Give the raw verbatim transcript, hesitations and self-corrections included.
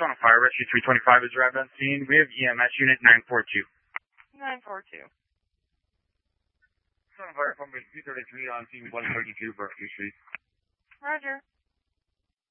on Fire Rescue three twenty-five is arrived on scene. We have E M S unit nine four two. nine four two. On Fire from three thirty-three on scene one thirty-two Berkeley Street. Roger.